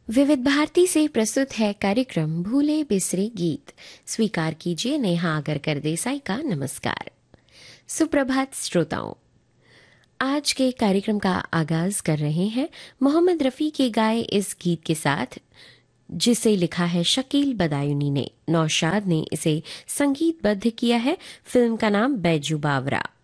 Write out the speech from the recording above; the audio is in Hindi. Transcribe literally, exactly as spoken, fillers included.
विविध भारती से प्रस्तुत है कार्यक्रम भूले बिसरे गीत। स्वीकार कीजिए नेहा आगरकर देसाई का नमस्कार। सुप्रभात श्रोताओं, आज के कार्यक्रम का आगाज कर रहे हैं मोहम्मद रफ़ी के गाए इस गीत के साथ, जिसे लिखा है शकील बदायूनी ने। नौशाद ने इसे संगीतबद्ध किया है। फिल्म का नाम बैजू बावरा।